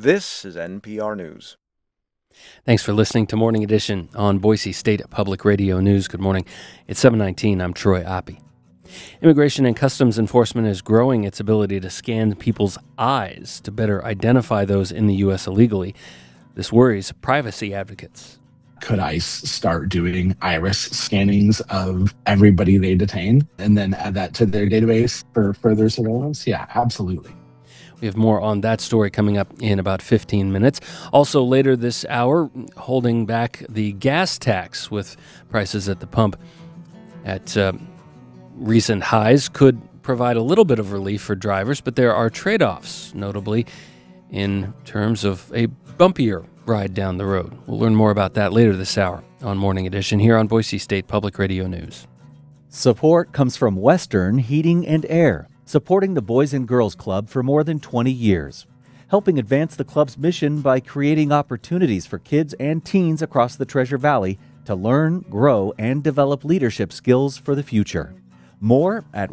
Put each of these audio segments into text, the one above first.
This is NPR News. Thanks for listening to Morning Edition on Boise State Public Radio News. Good morning. It's 7:19. I'm Troy Oppie. Immigration and Customs Enforcement is growing its ability to scan people's eyes to better identify those in the U.S. illegally. This worries privacy advocates. Could ICE start doing iris scannings of everybody they detain and then add that to their database for further surveillance? Yeah, absolutely. We have more on that story coming up in about 15 minutes. Also later this hour, holding back the gas tax with prices at the pump at recent highs could provide a little bit of relief for drivers, but there are trade-offs, notably in terms of a bumpier ride down the road. We'll learn more about that later this hour on Morning Edition here on Boise State Public Radio News. Support comes from Western Heating and Air, supporting the Boys and Girls Club for more than 20 years, helping advance the club's mission by creating opportunities for kids and teens across the Treasure Valley to learn, grow, and develop leadership skills for the future. More at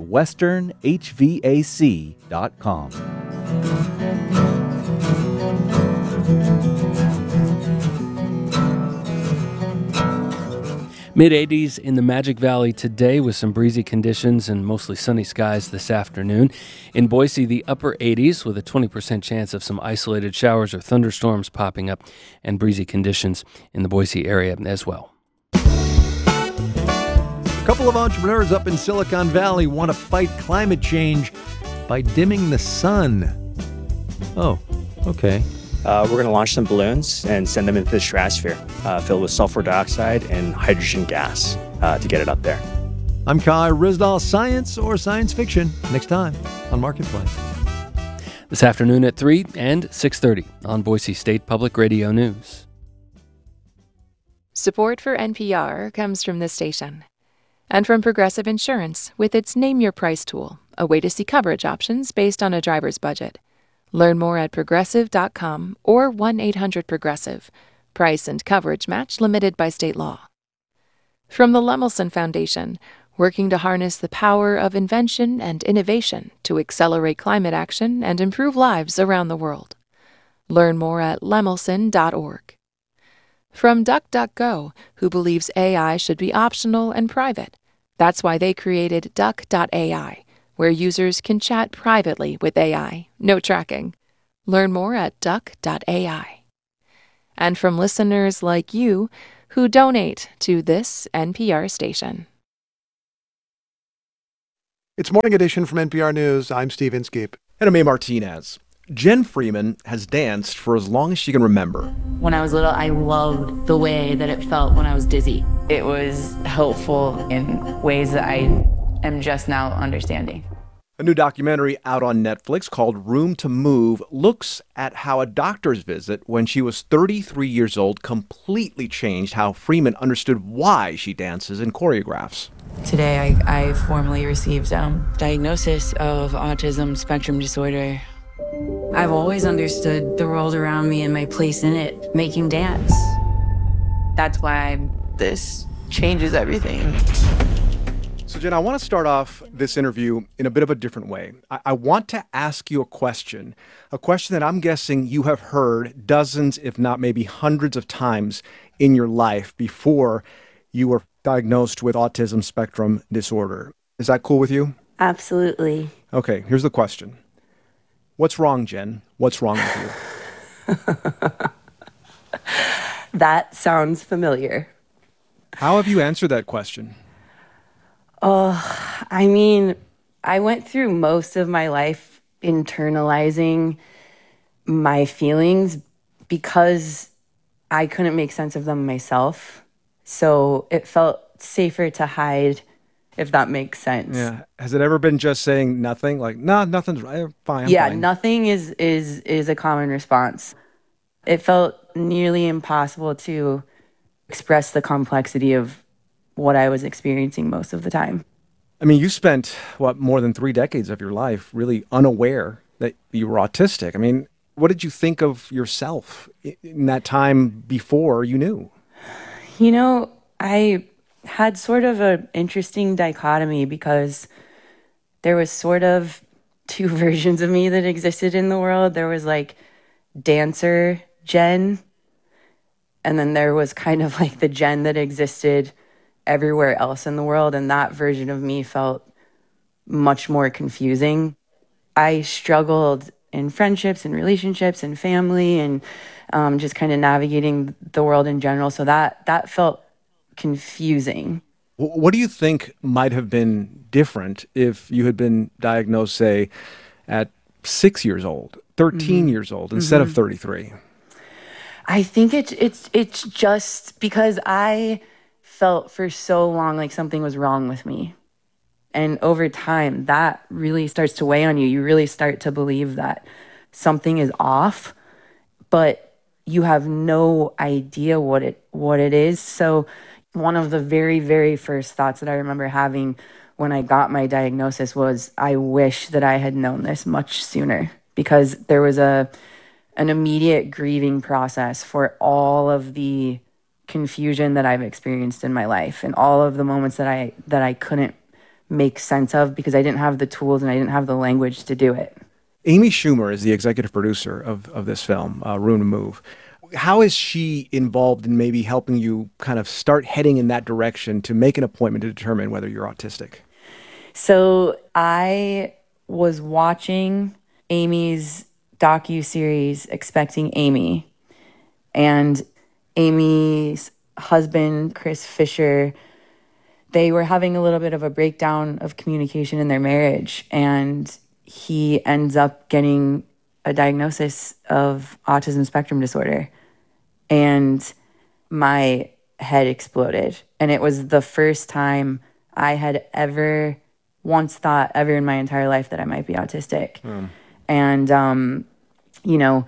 westernhvac.com. Mid-80s in the Magic Valley today with some breezy conditions and mostly sunny skies this afternoon. In Boise, the upper 80s with a 20% chance of some isolated showers or thunderstorms popping up and breezy conditions in the Boise area as well. A couple of entrepreneurs up in Silicon Valley want to fight climate change by dimming the sun. Oh, okay. We're going to launch some balloons and send them into the stratosphere, filled with sulfur dioxide and hydrogen gas to get it up there. I'm Kai Rizdal. Science or science fiction? Next time on Marketplace. This afternoon at 3 and 6:30 on Boise State Public Radio News. Support for NPR comes from this station and from Progressive Insurance with its Name Your Price tool, a way to see coverage options based on a driver's budget. Learn more at progressive.com or 1-800-PROGRESSIVE. Price and coverage match limited by state law. From the Lemelson Foundation, working to harness the power of invention and innovation to accelerate climate action and improve lives around the world. Learn more at lemelson.org. From DuckDuckGo, who believes AI should be optional and private. That's why they created Duck.ai, where users can chat privately with AI, no tracking. Learn more at duck.ai. And from listeners like you who donate to this NPR station. It's Morning Edition from NPR News. I'm Steve Inskeep. And I'm A. Martinez. Jen Freeman has danced for as long as she can remember. When I was little, I loved the way that it felt when I was dizzy. It was helpful in ways that I am just now understanding. A new documentary out on Netflix called Room to Move looks at how a doctor's visit when she was 33 years old completely changed how Freeman understood why she dances and choreographs. Today, I formally received diagnosis of autism spectrum disorder. I've always understood the world around me and my place in it, making dance. That's why this changes everything. So, Jen, I want to start off this interview in a bit of a different way. I want to ask you a question that I'm guessing you have heard dozens, if not maybe hundreds of times in your life before you were diagnosed with autism spectrum disorder. Is that cool with you? Absolutely. Okay, here's the question. What's wrong, Jen? What's wrong with you? That sounds familiar. How have you answered that question? I mean, I went through most of my life internalizing my feelings because I couldn't make sense of them myself. So it felt safer to hide, if that makes sense. Yeah. Has it ever been just saying nothing? Like, no, nothing's right. Fine. I'm fine. Nothing is a common response. It felt nearly impossible to express the complexity of what I was experiencing most of the time. I mean, you spent, more than 3 decades of your life really unaware that you were autistic. I mean, what did you think of yourself in that time before you knew? You know, I had sort of an interesting dichotomy because there was sort of 2 versions of me that existed in the world. There was like dancer Jen, and then there was kind of like the Jen that existed everywhere else in the world, and that version of me felt much more confusing. I struggled in friendships and relationships and family and just kind of navigating the world in general, so that felt confusing. What do you think might have been different if you had been diagnosed, say, at 6 years old, 13 years old, instead of 33? I think it's just because I felt for so long like something was wrong with me. And over time, that really starts to weigh on you. You really start to believe that something is off, but you have no idea what it is. So one of the very, very first thoughts that I remember having when I got my diagnosis was, I wish that I had known this much sooner, because there was an immediate grieving process for all of the confusion that I've experienced in my life and all of the moments that I couldn't make sense of because I didn't have the tools and I didn't have the language to do it. Amy Schumer is the executive producer of this film, Room to Move. How is she involved in maybe helping you kind of start heading in that direction to make an appointment to determine whether you're autistic? So I was watching Amy's docuseries, Expecting Amy, and Amy's husband, Chris Fisher, they were having a little bit of a breakdown of communication in their marriage, and he ends up getting a diagnosis of autism spectrum disorder. And my head exploded. And it was the first time I had ever once thought ever in my entire life that I might be autistic. And, you know,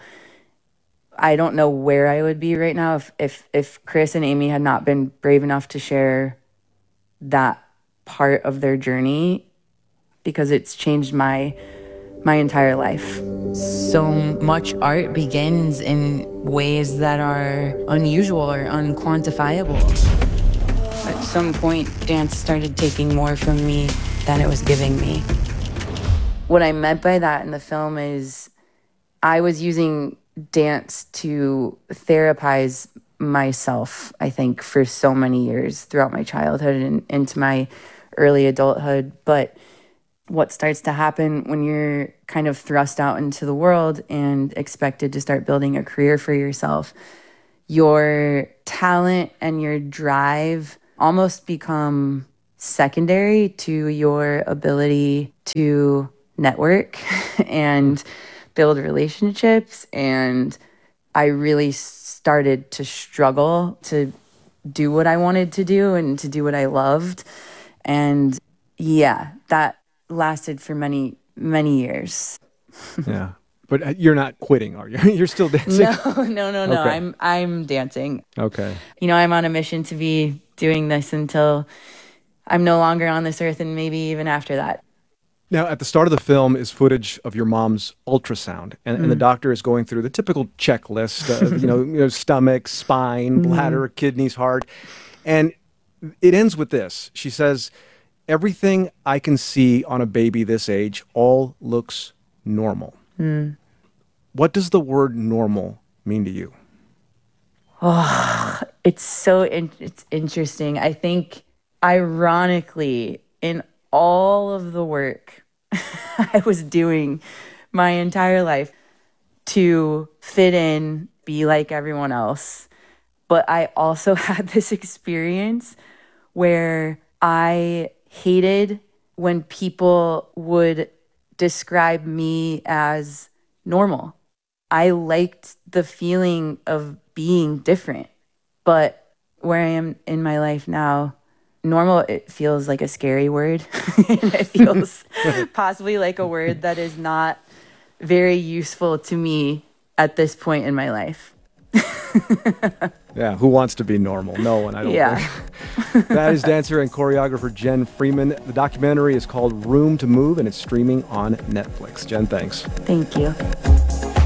I don't know where I would be right now if Chris and Amy had not been brave enough to share that part of their journey, because it's changed my entire life. So much art begins in ways that are unusual or unquantifiable. At some point, dance started taking more from me than it was giving me. What I meant by that in the film is I was using dance to therapize myself, I think, for so many years throughout my childhood and into my early adulthood. But what starts to happen when you're kind of thrust out into the world and expected to start building a career for yourself, your talent and your drive almost become secondary to your ability to network and build relationships. And I really started to struggle to do what I wanted to do and to do what I loved. And yeah, that lasted for many, many years. Yeah. But you're not quitting, are you? You're still dancing? No. Okay. I'm dancing. Okay. You know, I'm on a mission to be doing this until I'm no longer on this earth, and maybe even after that. Now, at the start of the film is footage of your mom's ultrasound, and the doctor is going through the typical checklist of, you know, stomach, spine, bladder, kidneys, heart. And it ends with this. She says, "Everything I can see on a baby this age all looks normal." What does the word normal mean to you? Oh, it's interesting. I think, ironically, in all of the work I was doing my entire life to fit in, be like everyone else, but I also had this experience where I hated when people would describe me as normal. I liked the feeling of being different, but where I am in my life now, normal, it feels like a scary word. And it feels possibly like a word that is not very useful to me at this point in my life. Yeah, who wants to be normal? No one, I don't think. That is dancer and choreographer Jen Freeman. The documentary is called Room to Move, and it's streaming on Netflix. Jen, thanks. Thank you.